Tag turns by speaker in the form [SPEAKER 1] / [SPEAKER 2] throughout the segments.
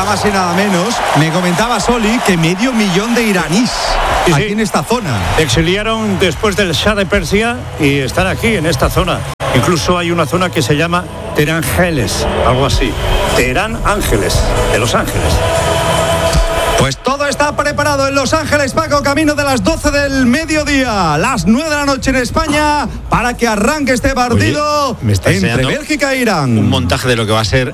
[SPEAKER 1] más y nada menos. Me comentaba Soli que 500.000 de iraníes aquí en esta zona.
[SPEAKER 2] Exiliaron después del Shah de Persia y están aquí en esta zona. Incluso hay una zona que se llama Teherán Ángeles, algo así. Teherán Ángeles, de Los Ángeles.
[SPEAKER 1] Pues todo está preparado en Los Ángeles, Paco, camino de las 12 del mediodía, las 9 de la noche en España, para que arranque este partido.
[SPEAKER 3] Me está
[SPEAKER 1] entre Bélgica e Irán.
[SPEAKER 3] Un montaje de lo que va a ser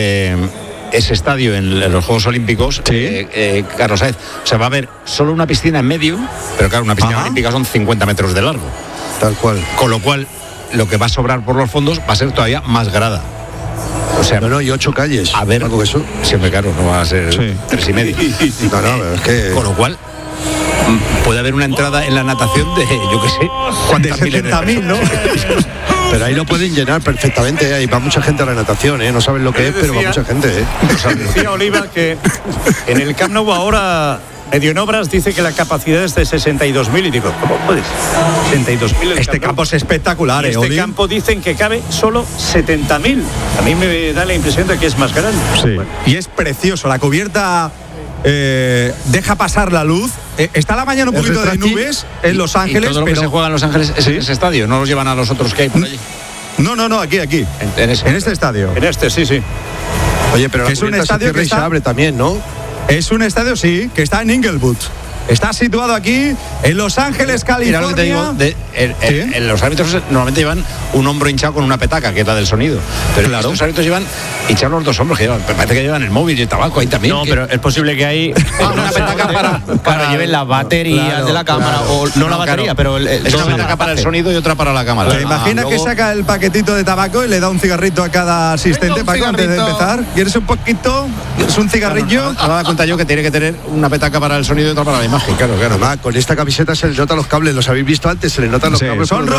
[SPEAKER 3] ese estadio en los Juegos Olímpicos.
[SPEAKER 1] Sí.
[SPEAKER 3] Carlos Saez, o sea, va a haber solo una piscina en medio, pero claro, una piscina olímpica son 50 metros de largo.
[SPEAKER 4] Tal cual.
[SPEAKER 3] Con lo cual, lo que va a sobrar por los fondos va a ser todavía más grada. O sea,
[SPEAKER 4] no, y 8 calles.
[SPEAKER 3] A ver,
[SPEAKER 4] algo que eso.
[SPEAKER 3] Siempre claro, no va a ser 3,5.
[SPEAKER 4] No, es que.
[SPEAKER 3] Con lo cual, puede haber una entrada en la natación de, yo qué sé,
[SPEAKER 1] ¿cuántas miles? 70.000, ¿no?
[SPEAKER 4] Pero ahí lo pueden llenar perfectamente, ahí va mucha gente a la natación, no saben lo que es, pero va mucha gente.
[SPEAKER 2] Decía Oliva que en el Camp Nou ahora, medio en obras, dice que la capacidad es de 62.000 y digo, ¿cómo puedes? 62.000.
[SPEAKER 1] Este campo es espectacular,
[SPEAKER 2] Este campo dicen que cabe solo 70.000. A mí me da la impresión de que es más grande.
[SPEAKER 1] Sí. Bueno. Y es precioso, la cubierta deja pasar la luz. Está la mañana un poquito de nubes en Los Ángeles.
[SPEAKER 3] Y todo lo
[SPEAKER 1] pero
[SPEAKER 3] que se juega en Los Ángeles es ese estadio, no los llevan a los otros que hay por allí.
[SPEAKER 1] No, aquí. En este estadio.
[SPEAKER 2] En este, sí.
[SPEAKER 4] Oye, pero
[SPEAKER 1] que es un estadio que
[SPEAKER 4] se abre también, ¿no?
[SPEAKER 1] Es un estadio, sí, que está en Inglewood. Está situado aquí en Los Ángeles, California.
[SPEAKER 3] Mira lo que te digo, los árbitros normalmente llevan un hombro hinchado con una petaca, que es la del sonido. Pero claro, los árbitros llevan hinchados los dos hombros que llevan. Parece que llevan el móvil y el tabaco ahí también.
[SPEAKER 5] No, pero es posible que hay
[SPEAKER 3] una petaca
[SPEAKER 5] para lleven las baterías de la cámara. O no la batería, pero
[SPEAKER 3] es una petaca para el sonido y otra para la cámara.
[SPEAKER 1] ¿Te imaginas que saca el paquetito de tabaco y le da un cigarrito a cada asistente, Paco, antes de empezar? ¿Quieres un poquito? ¿Quieres un cigarrillo?
[SPEAKER 3] Me da cuenta yo que tiene que tener una petaca para el sonido y otra para la imagen. Claro.
[SPEAKER 4] Con esta camiseta se les notan los cables, los habéis visto antes, se les notan los cables.
[SPEAKER 1] Son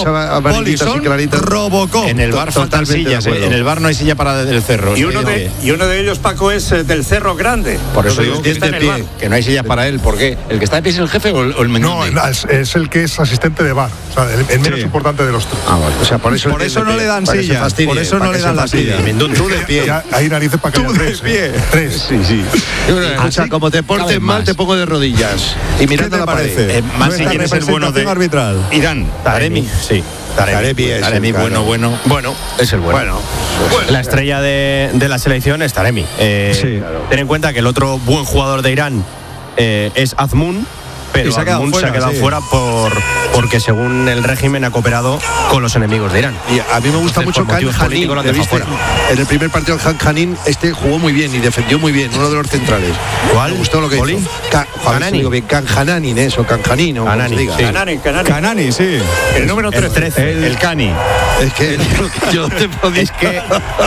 [SPEAKER 1] Robocop.
[SPEAKER 3] En el bar faltan sillas, en el bar no hay silla para el cerro.
[SPEAKER 2] Y uno de ellos, Paco, es del Cerro Grande.
[SPEAKER 3] Por eso digo que está en el bar, que no hay sillas para él. ¿Por qué? ¿El que está de pie es el jefe o el menú?
[SPEAKER 6] No, es el que es asistente de bar, o sea, el menos importante de los tres.
[SPEAKER 3] Vale.
[SPEAKER 4] O sea, por eso
[SPEAKER 1] no le dan silla, por eso no le dan la silla.
[SPEAKER 4] Tú de pie.
[SPEAKER 6] Hay narices para que haya tres. Tres.
[SPEAKER 4] Sí. Escucha, como te portes mal, te pongo de rodillas. Y mirando la pared.
[SPEAKER 3] Más si quieres el bueno de
[SPEAKER 1] arbitral.
[SPEAKER 3] Irán, Taremi. Sí. Taremi, bueno. Bueno, es el bueno.
[SPEAKER 5] La estrella de la selección es Taremi. Ten en cuenta que el otro buen jugador de Irán es Azmoun, pero Azmoun se ha quedado fuera porque según el régimen ha cooperado con los enemigos de Irán.
[SPEAKER 4] Y a mí me gusta mucho Khan Hanin. En el primer partido Khan Hanin jugó muy bien y defendió muy bien, uno de los centrales.
[SPEAKER 5] ¿Cuál?
[SPEAKER 4] Me gustó lo que hizo. Khan Hanin, eso, Khan Hanin o como se diga.
[SPEAKER 1] Kanani, sí.
[SPEAKER 2] El número 13.
[SPEAKER 3] El Cani.
[SPEAKER 4] Es que yo te puedo decir
[SPEAKER 5] que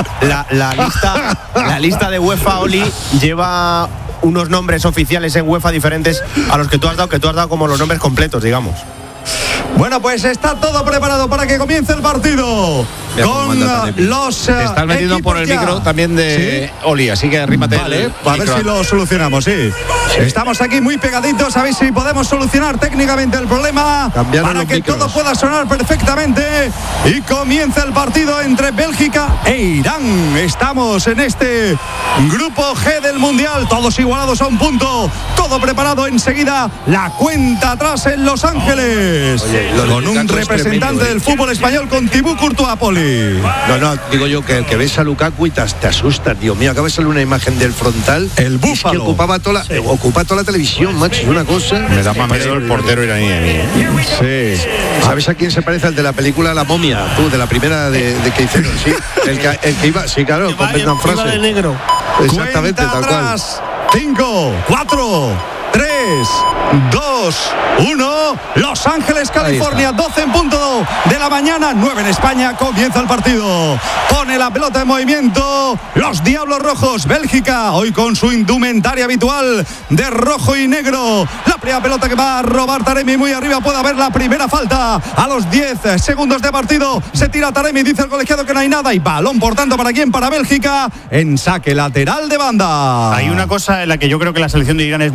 [SPEAKER 5] la lista de UEFA, Oli, lleva unos nombres oficiales en UEFA diferentes a los que tú has dado como los nombres completos, digamos.
[SPEAKER 1] Bueno, pues está todo preparado para que comience el partido. Con los
[SPEAKER 3] estás metiendo por el micro también de Oli, así que arrímate.
[SPEAKER 1] Vale, a ver si lo solucionamos, sí. Estamos aquí muy pegaditos, a ver si podemos solucionar técnicamente el problema para que todo pueda sonar perfectamente y comience el partido entre Bélgica e Irán. Estamos en este grupo G del Mundial, todos igualados a un punto, todo preparado. Enseguida la cuenta atrás en Los Ángeles.
[SPEAKER 4] Oye,
[SPEAKER 1] con un representante del fútbol español, con Thibaut Courtois, Poli.
[SPEAKER 4] No, digo yo que el que ves a Lukaku y te asustas, Dios mío. Acaba de salir una imagen del frontal.
[SPEAKER 1] El búfalo.
[SPEAKER 4] Es que ocupa toda la televisión, macho. Es una cosa.
[SPEAKER 3] Me da más miedo el portero iraní a mí.
[SPEAKER 1] Sí.
[SPEAKER 4] ¿Sabes a quién se parece? Al de la película La Momia, tú, de la primera de que hicieron, sí. El que iba, sí, claro, con Brendan Fraser.
[SPEAKER 5] de negro.
[SPEAKER 4] Exactamente,
[SPEAKER 1] cuenta
[SPEAKER 4] tal cual.
[SPEAKER 1] Atrás. 5, 4, 3, 2, 1. Los Ángeles, California, 12 en punto de la mañana, 9 en España. Comienza el partido. Pone la pelota en movimiento los Diablos Rojos. Bélgica, hoy con su indumentaria habitual de rojo y negro. La primera pelota que va a robar Taremi, muy arriba. Puede haber la primera falta a los 10 segundos de partido. Se tira Taremi, dice el colegiado que no hay nada. Y balón, por tanto, ¿para quién? Para Bélgica, en saque lateral de banda.
[SPEAKER 7] Hay una cosa en la que yo creo que la selección de Irán es muy fuerte,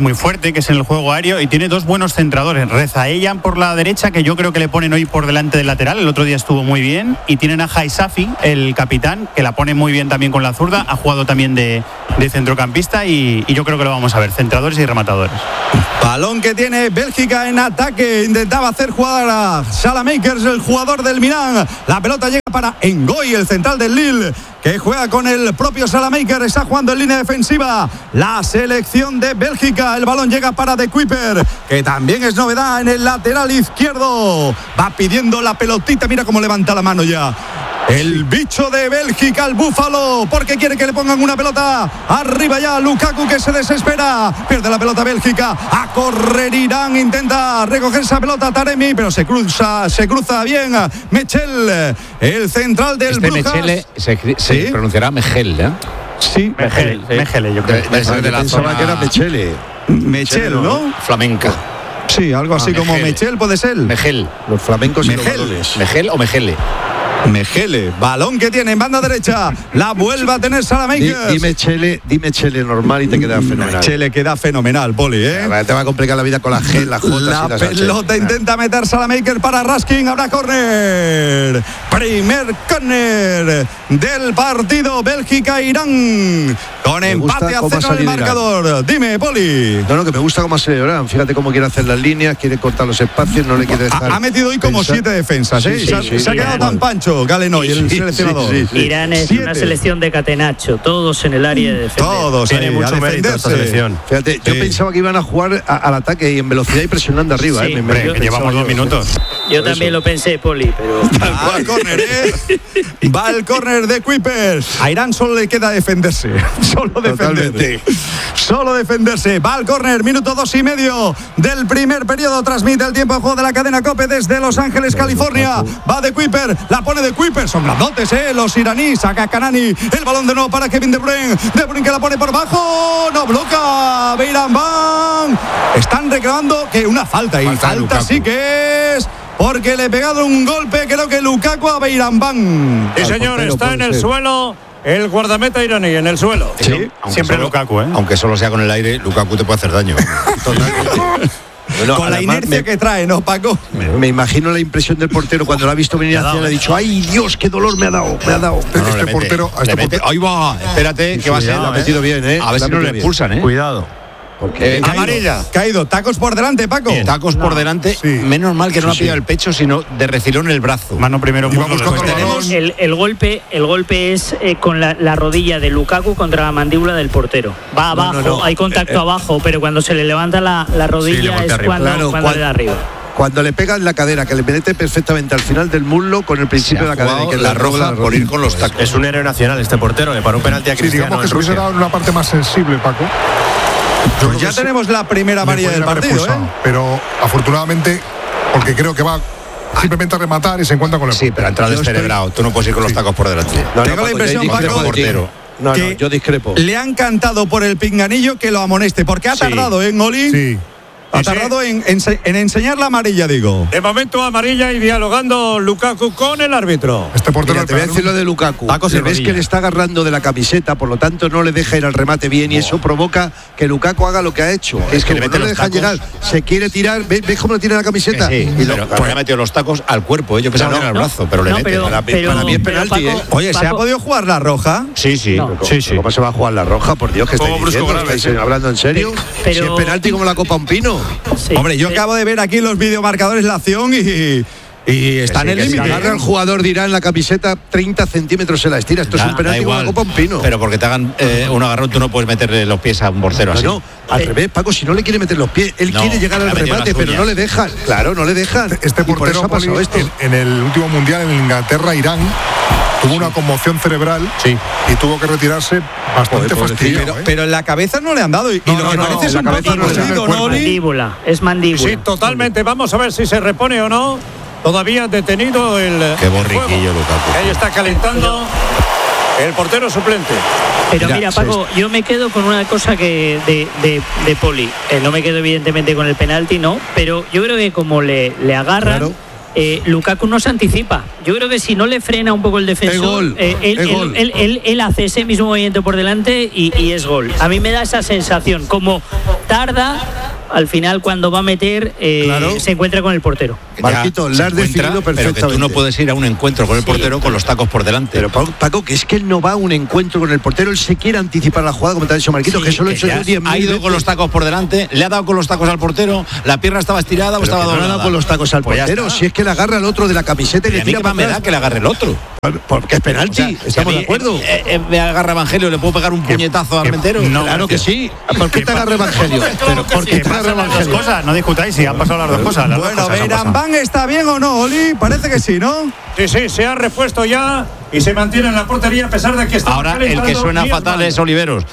[SPEAKER 7] despeques en el juego aéreo y tiene dos buenos centradores. Rezaeian por la derecha, que yo creo que le ponen hoy por delante del lateral. El otro día estuvo muy bien. Y tienen a Haisafi, el capitán, que la pone muy bien también con la zurda. Ha jugado también de centrocampista y yo creo que lo vamos a ver. Centradores y rematadores.
[SPEAKER 1] Balón que tiene Bélgica en ataque. Intentaba hacer jugar a Salamakers, el jugador del Milán. La pelota llega para Ngoy, el central del Lille, que juega con el propio Salamakers. Está jugando en línea defensiva la selección de Bélgica. El balón llega para De Kuyper, que también es novedad en el lateral izquierdo. Va pidiendo la pelotita. Mira cómo levanta la mano ya el bicho de Bélgica, el búfalo, porque quiere que le pongan una pelota arriba ya. Lukaku, que se desespera, pierde la pelota Bélgica. A correr Irán, intenta recoger esa pelota Taremi, pero se cruza bien Mechel, el central del Brujas.
[SPEAKER 3] Mechele se pronunciará Mechel, ¿eh?
[SPEAKER 1] Sí,
[SPEAKER 7] Mechele, yo creo.
[SPEAKER 4] Pensaba que era Mechele.
[SPEAKER 1] Mechel, ¿no?
[SPEAKER 3] Flamenca.
[SPEAKER 1] Sí, algo así como Mechel puede ser.
[SPEAKER 3] Mechel.
[SPEAKER 4] Los flamencos y los
[SPEAKER 1] Mechel.
[SPEAKER 4] balones.
[SPEAKER 3] Mechel o Mechele.
[SPEAKER 1] Mechele, balón que tiene en banda derecha, la vuelve a tener Salamakers.
[SPEAKER 4] Dime Chele normal y te queda fenomenal.
[SPEAKER 1] Chele queda fenomenal, Poli, ¿eh?
[SPEAKER 4] Te va a complicar la vida con la G, la J.
[SPEAKER 1] La pelota intenta meter Salamakers para Raskin. Habrá córner. Primer córner del partido Bélgica-Irán. Con empate a 0 en el marcador. Dime, Poli.
[SPEAKER 4] No, que me gusta cómo se Irán. Fíjate cómo quiere hacer las líneas, quiere cortar los espacios, no le quiere dejar.
[SPEAKER 1] Ha metido hoy como 7 defensas, ¿eh? Se ha quedado tan pancho Galeno y el seleccionador.
[SPEAKER 8] Irán es una selección de catenacho, todos en el área de defensa.
[SPEAKER 1] Todos,
[SPEAKER 5] tiene mucho mérito esta selección.
[SPEAKER 4] Fíjate, yo pensaba que iban a jugar al ataque y en velocidad y presionando arriba.
[SPEAKER 7] Sí, que llevamos 2 minutos.
[SPEAKER 8] Yo también lo pensé, Poli, pero...
[SPEAKER 1] Va al córner, ¿eh? Va al córner de Kuipers. A Irán solo le queda defenderse. Solo defenderse. Va al córner, minuto 2:30 del primer periodo. Transmite el tiempo de juego de la cadena COPE desde Los Ángeles, California. Va de Kuiper, la pone de Kuiper. Son grandotes, los iraníes. Saca Kanani. El balón de nuevo para Kevin De Bruyne. De Bruyne que la pone por abajo. No bloca. Beiranvand. Están reclamando que una falta. Y falta sí que es, porque le he pegado un golpe, creo que Lukaku, a Beiranvand.
[SPEAKER 2] Sí, señor, está en el suelo. El guardameta iraní en el suelo.
[SPEAKER 7] Sí, siempre solo, Lukaku, ¿eh?
[SPEAKER 3] Aunque solo sea con el aire, Lukaku te puede hacer daño.
[SPEAKER 4] Bueno,
[SPEAKER 1] con la inercia que trae, ¿no, Paco?
[SPEAKER 4] Me imagino la impresión del portero cuando lo ha visto venir hacia él. Ha dicho, ¡ay, Dios, qué dolor me ha dado!
[SPEAKER 6] Este portero...
[SPEAKER 3] Ahí va, espérate, que va a ser.
[SPEAKER 4] Lo ha metido bien, ¿eh?
[SPEAKER 3] A ver si no le expulsan, ¿eh?
[SPEAKER 5] Cuidado.
[SPEAKER 2] Amarilla.
[SPEAKER 1] Caído, tacos por delante, Paco.
[SPEAKER 3] Bien. Tacos por delante, menos mal que no ha pillado el pecho, sino de refilón el brazo.
[SPEAKER 7] Mano primero.
[SPEAKER 8] El golpe es con la rodilla de Lukaku contra la mandíbula del portero. Va abajo, hay contacto abajo, pero cuando se le levanta la rodilla es cuando le da arriba.
[SPEAKER 4] Cuando le pega en la cadera, que le mete perfectamente al final del muslo con el principio de la cadera, que
[SPEAKER 3] la roja por ir con los tacos.
[SPEAKER 5] Es un héroe nacional este portero, le paró un penalti a Cristiano.
[SPEAKER 6] Digamos que se hubiese dado en una parte más sensible, Paco.
[SPEAKER 1] Pues ya tenemos la primera amarilla del partido,
[SPEAKER 6] pero afortunadamente, porque creo que va simplemente a rematar y se encuentra con el
[SPEAKER 3] portero. Sí, pero ha entrado descerebrado. Tú no puedes ir con los tacos por delante.
[SPEAKER 1] Tengo la impresión, Paco,
[SPEAKER 3] portero.
[SPEAKER 1] que
[SPEAKER 4] yo discrepo.
[SPEAKER 1] Le han cantado por el pinganillo que lo amoneste, porque ha tardado en Oli.
[SPEAKER 6] Sí.
[SPEAKER 1] Ha tardado en enseñar la amarilla, digo.
[SPEAKER 2] De momento amarilla y dialogando Lukaku con el árbitro.
[SPEAKER 4] Este portero, te voy a decir lo de Lukaku. Ves que le está agarrando de la camiseta, por lo tanto no le deja ir al remate bien y eso provoca que Lukaku haga lo que ha hecho. Es que no le dejan llegar, se quiere tirar. ¿Ves cómo le tira la camiseta?
[SPEAKER 3] Sí, pero le ha metido los tacos al cuerpo. Yo pensaba que era el brazo, pero le mete.
[SPEAKER 4] Para mí es penalti, ¿eh?
[SPEAKER 1] Oye, ¿se ha podido jugar la roja?
[SPEAKER 3] Sí.
[SPEAKER 4] ¿Cómo se va a jugar la roja? Por Dios, que estáis diciendo. ¿Estáis hablando en serio? Si es penalti como la Copa Un Pino.
[SPEAKER 1] Hombre, yo acabo de ver aquí los videomarcadores la acción y está en el límite.
[SPEAKER 4] Agarra al jugador de Irán la camiseta 30 centímetros, se la estira. Esto es un penalti con la Copa Un Pino.
[SPEAKER 3] Pero porque te hagan un agarrón, tú no puedes meterle los pies a un portero así.
[SPEAKER 4] No, al revés, Paco, si no le quiere meter los pies, él quiere llegar al remate, pero no le dejan. Claro, no le dejan.
[SPEAKER 6] Este portero ha pasado esto. En el último mundial en Inglaterra-Irán tuvo una conmoción cerebral y tuvo que retirarse bastante fastidiado.
[SPEAKER 1] Pero en la cabeza no le han dado. Y lo que parece es un poco cosido, ¿no, Oli?
[SPEAKER 8] Es mandíbula.
[SPEAKER 2] Sí, totalmente. Vamos a ver si se repone o no. Todavía detenido el...
[SPEAKER 3] Qué borriquillo, Lukaku.
[SPEAKER 2] Ahí está calentando el portero suplente.
[SPEAKER 8] Pero mira, Paco, yo me quedo con una cosa que de Poli. No me quedo evidentemente con el penalti, no. Pero yo creo que como le agarran... Claro. Lukaku no se anticipa. Yo creo que si no le frena un poco el defensor, él hace ese mismo movimiento por delante y es gol. A mí me da esa sensación. Como tarda, al final cuando va a meter se encuentra con el portero.
[SPEAKER 4] Marquito, la has definido perfectamente.
[SPEAKER 3] Pero que tú no puedes ir a un encuentro con el portero con los tacos por delante.
[SPEAKER 4] Pero Paco, que es que él no va a un encuentro con el portero, él se quiere anticipar la jugada, como te ha dicho Marquito, que eso lo he hecho yo 10
[SPEAKER 3] Ha ido con los tacos por delante, le ha dado con los tacos al portero, la pierna estaba estirada o estaba doblada.
[SPEAKER 4] No ha dado con los tacos al portero, si es que le agarra al otro de la camiseta y le tira para atrás.
[SPEAKER 3] Que le agarre el otro.
[SPEAKER 4] Porque es penalti, estamos de acuerdo.
[SPEAKER 3] Me agarra Evangelio, ¿le puedo pegar un puñetazo al Armentero?
[SPEAKER 4] No, claro que sí. ¿Por qué te agarra Evangelio? Pero ¿por qué te agarra Evangelio?
[SPEAKER 7] No discutáis si han pasado las dos cosas.
[SPEAKER 1] Bueno, Beirambán está bien o no, Oli, parece que sí, ¿no?
[SPEAKER 2] Sí, se ha repuesto ya y se mantiene en la portería a pesar de que está.
[SPEAKER 3] Ahora el que suena fatal es Oliveros.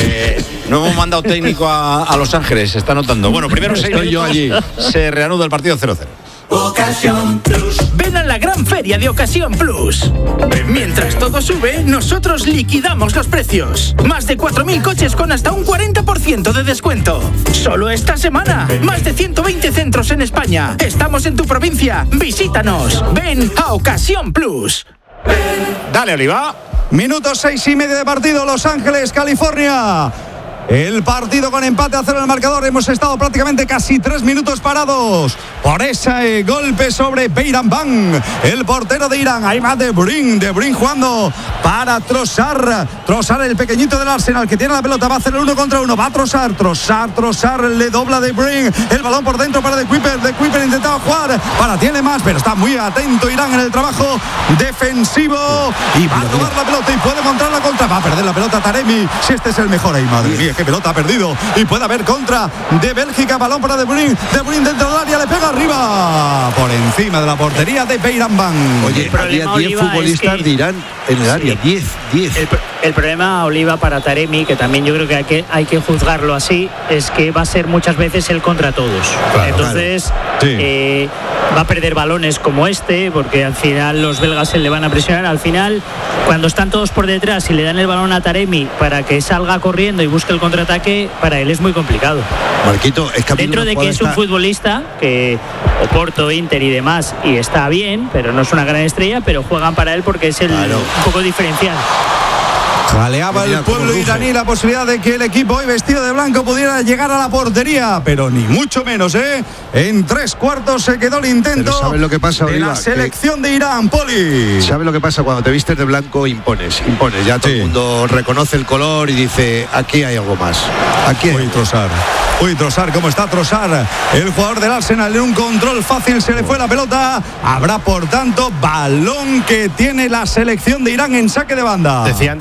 [SPEAKER 3] No hemos mandado técnico a Los Ángeles, se está notando. Bueno, primero estoy yo allí. Se reanuda el partido 0-0.
[SPEAKER 9] Ocasión Plus. Ven a la gran feria de Ocasión Plus. Mientras todo sube, nosotros liquidamos los precios. Más de 4.000 coches con hasta un 40% de descuento. Solo esta semana. Más de 120 centros en España. Estamos en tu provincia. Visítanos. Ven a Ocasión Plus.
[SPEAKER 3] Dale, Oliva.
[SPEAKER 1] Minuto 6:30 de partido, Los Ángeles, California. El partido con empate a 0 en el marcador. Hemos estado prácticamente casi 3 minutos parados por ese golpe sobre Beirambán, el portero de Irán. Ahí va De Bruyne jugando para Trossard, el pequeñito del Arsenal que tiene la pelota, va a hacer el 1 contra 1, va a Trossard, le dobla De Bruyne, el balón por dentro para De Kuyper intentaba jugar, tiene más, pero está muy atento Irán en el trabajo defensivo y va a robar la pelota y puede encontrar la contra, va a perder la pelota Taremi, si este es el mejor ahí, madre mía, qué pelota ha perdido y puede haber contra de Bélgica, balón para De Bruyne dentro del área, le pega arriba por encima de la portería de Beirambán.
[SPEAKER 4] Oye, había 10 futbolistas de Irán en el área, 10.
[SPEAKER 8] El problema, Oliva, para Taremi, que también yo creo que hay que juzgarlo así, es que va a ser muchas veces el contra todos. Entonces va a perder balones como este, porque al final los belgas se le van a presionar. Al final, cuando están todos por detrás y le dan el balón a Taremi para que salga corriendo y busque el contraataque, para él es muy complicado.
[SPEAKER 4] Marquito, es que
[SPEAKER 8] dentro de que es un futbolista que Oporto, Inter y demás, y está bien, pero no es una gran estrella, pero juegan para él porque es un poco diferencial.
[SPEAKER 1] Jaleaba el pueblo iraní la posibilidad de que el equipo hoy vestido de blanco pudiera llegar a la portería, pero ni mucho menos, En 3/4 se quedó el intento.
[SPEAKER 4] ¿Sabes lo que pasa,
[SPEAKER 1] de la selección de Irán, Poli?
[SPEAKER 4] ¿Sabes lo que pasa? Cuando te vistes de blanco impones. Ya todo el mundo reconoce el color y dice, aquí hay algo más. Aquí hay
[SPEAKER 1] Trossard, ¿cómo está Trossard? El jugador del Arsenal en un control fácil, se le fue la pelota. Habrá, por tanto, balón que tiene la selección de Irán en saque de banda.
[SPEAKER 5] Decían